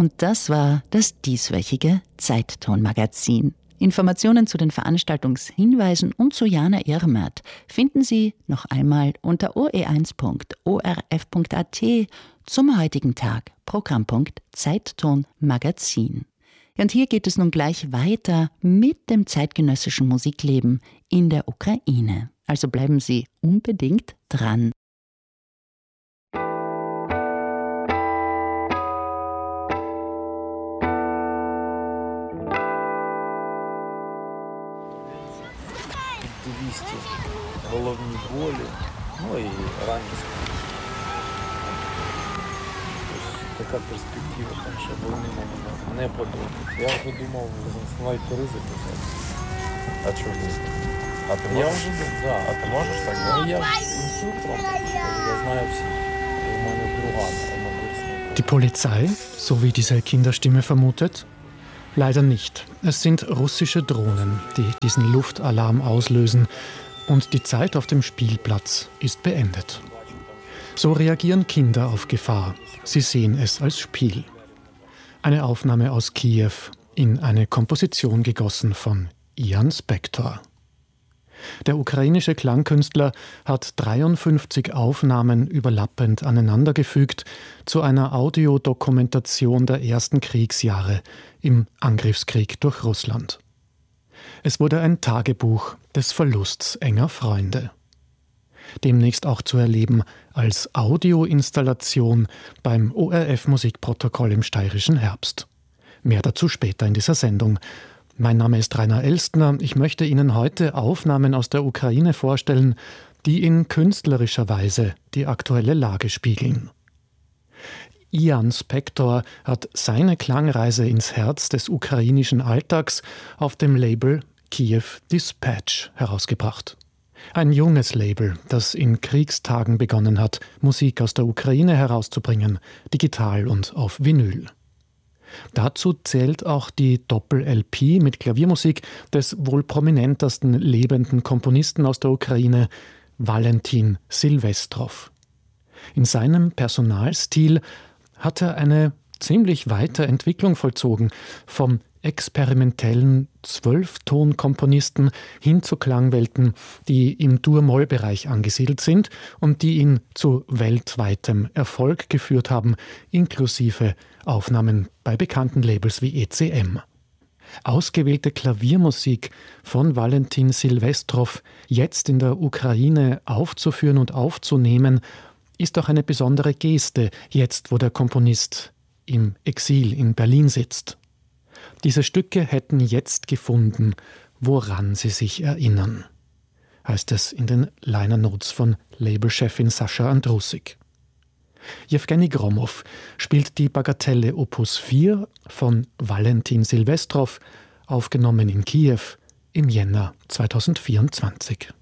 Und das war das dieswöchige Zeitton-Magazin. Informationen zu den Veranstaltungshinweisen und zu Jana Irmert finden Sie noch einmal unter oe1.orf.at zum heutigen Tag, Programmpunkt Zeitton Magazin. Und hier geht es nun gleich weiter mit dem zeitgenössischen Musikleben in der Ukraine. Also bleiben Sie unbedingt dran. Головні болі, ну і ранність. Така перспектива, там, що вони мені не подобаються. Я вже думав снайпери записати. А чого? А ти можеш? Я вже думав, да. А ти можеш так, да? Ну, я інструктором, я знаю всіх. У мене друга однокурсник. Die Polizei, so wie diese Kinderstimme vermutet? Leider nicht. Es sind russische Drohnen, die diesen Luftalarm auslösen. Und die Zeit auf dem Spielplatz ist beendet. So reagieren Kinder auf Gefahr. Sie sehen es als Spiel. Eine Aufnahme aus Kiew, in eine Komposition gegossen von Ian Spektor. Der ukrainische Klangkünstler hat 53 Aufnahmen überlappend aneinandergefügt zu einer Audiodokumentation der ersten Kriegsjahre im Angriffskrieg durch Russland. Es wurde ein Tagebuch des Verlusts enger Freunde. Demnächst auch zu erleben als Audioinstallation beim ORF-Musikprotokoll im Steirischen Herbst. Mehr dazu später in dieser Sendung. Mein Name ist Rainer Elstner. Ich möchte Ihnen heute Aufnahmen aus der Ukraine vorstellen, die in künstlerischer Weise die aktuelle Lage spiegeln. Ian Spektor hat seine Klangreise ins Herz des ukrainischen Alltags auf dem Label Kiew Dispatch herausgebracht. Ein junges Label, das in Kriegstagen begonnen hat, Musik aus der Ukraine herauszubringen, digital und auf Vinyl. Dazu zählt auch die Doppel-LP mit Klaviermusik des wohl prominentesten lebenden Komponisten aus der Ukraine, Valentin Silvestrov. In seinem Personalstil hat er eine ziemlich weite Entwicklung vollzogen, vom experimentellen 12-Ton-Komponisten hin zu Klangwelten, die im Dur-Moll-Bereich angesiedelt sind und die ihn zu weltweitem Erfolg geführt haben, inklusive Aufnahmen bei bekannten Labels wie ECM. Ausgewählte Klaviermusik von Valentin Silvestrov jetzt in der Ukraine aufzuführen und aufzunehmen, ist auch eine besondere Geste, jetzt wo der Komponist im Exil in Berlin sitzt. Diese Stücke hätten jetzt gefunden, woran sie sich erinnern, heißt es in den Liner Notes von Labelchefin Sascha Andrusik. Jewgeni Gromov spielt die Bagatelle Opus 4 von Valentin Silvestrov, aufgenommen in Kiew im Jänner 2024.